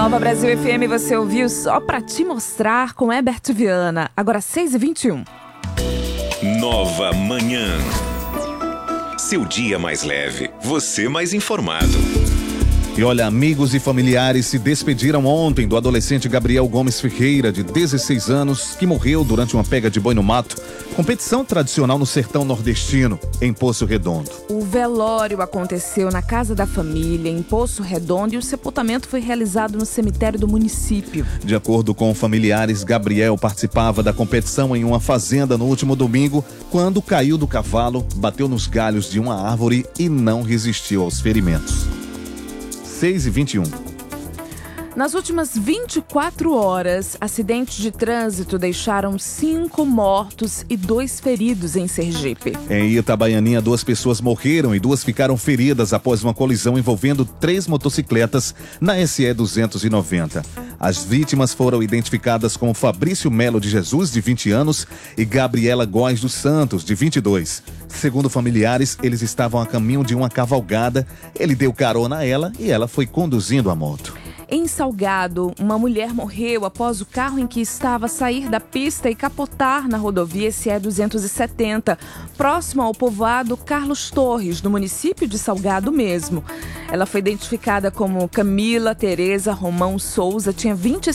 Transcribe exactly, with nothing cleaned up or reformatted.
Nova Brasil F M, você ouviu Só Pra Te Mostrar com Herbert Viana. Agora seis e vinte e um. Nova Manhã. Seu dia mais leve, você mais informado. E olha, amigos e familiares se despediram ontem do adolescente Gabriel Gomes Ferreira, de dezesseis anos, que morreu durante uma pega de boi no mato, competição tradicional no sertão nordestino, em Poço Redondo. O velório aconteceu na casa da família, em Poço Redondo, e o sepultamento foi realizado no cemitério do município. De acordo com familiares, Gabriel participava da competição em uma fazenda no último domingo, quando caiu do cavalo, bateu nos galhos de uma árvore e não resistiu aos ferimentos. seis e vinte e um. Nas últimas vinte e quatro horas, acidentes de trânsito deixaram cinco mortos e dois feridos em Sergipe. Em Itabaianinha, duas pessoas morreram e duas ficaram feridas após uma colisão envolvendo três motocicletas na S E duzentos e noventa. As vítimas foram identificadas como Fabrício Melo de Jesus, de vinte anos, e Gabriela Góes dos Santos, de vinte e dois. Segundo familiares, eles estavam a caminho de uma cavalgada. Ele deu carona a ela e ela foi conduzindo a moto. Em Salgado, uma mulher morreu após o carro em que estava sair da pista e capotar na rodovia S E duzentos e setenta, próximo ao povoado Carlos Torres, no município de Salgado mesmo. Ela foi identificada como Camila Tereza Romão Souza, tinha vinte